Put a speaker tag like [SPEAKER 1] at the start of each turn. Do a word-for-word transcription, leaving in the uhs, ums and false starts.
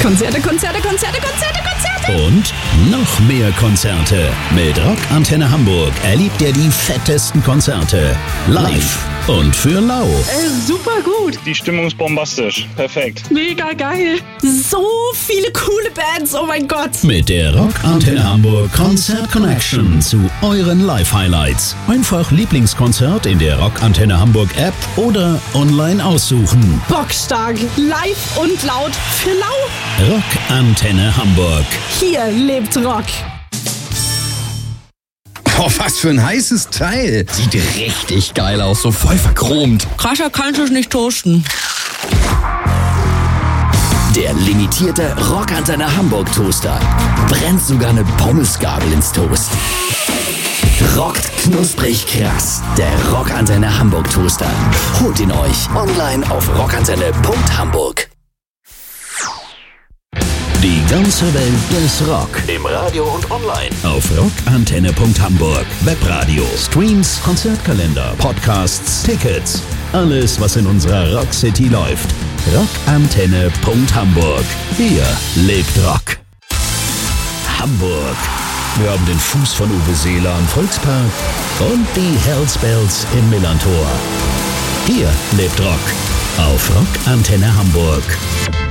[SPEAKER 1] Konzerte, Konzerte, Konzerte, Konzerte, Konzerte.
[SPEAKER 2] Und noch mehr Konzerte. Mit Rock Antenne Hamburg erlebt ihr die fettesten Konzerte. Live und für lau.
[SPEAKER 1] Äh, super gut.
[SPEAKER 3] Die Stimmung ist bombastisch. Perfekt.
[SPEAKER 1] Mega geil. So viele coole Bands, oh mein Gott.
[SPEAKER 2] Mit der Rock Antenne Hamburg Konzert Connection zu euren Live-Highlights. Einfach Lieblingskonzert in der Rock Antenne Hamburg App oder online aussuchen.
[SPEAKER 1] Bockstark. Live und laut für lau.
[SPEAKER 2] Rock Antenne Hamburg.
[SPEAKER 1] Hier lebt Rock.
[SPEAKER 4] Oh, was für ein heißes Teil. Sieht richtig geil aus, so voll verchromt.
[SPEAKER 5] Krasser kannst du es nicht toasten.
[SPEAKER 6] Der limitierte Rock Antenne Hamburg Toaster brennt sogar eine Pommesgabel ins Toast. Rockt knusprig krass. Der Rock Antenne Hamburg Toaster. Holt ihn euch online auf rockantenne punkt hamburg.
[SPEAKER 2] Die ganze Welt des Rock.
[SPEAKER 6] Im Radio und online.
[SPEAKER 2] Auf rockantenne punkt hamburg. Webradio, Streams, Konzertkalender, Podcasts, Tickets. Alles, was in unserer Rock City läuft. rockantenne punkt hamburg. Hier lebt Rock. Hamburg. Wir haben den Fuß von Uwe Seeler am Volkspark und die Hells Bells im Millantor. Hier lebt Rock. Auf Rockantenne Hamburg.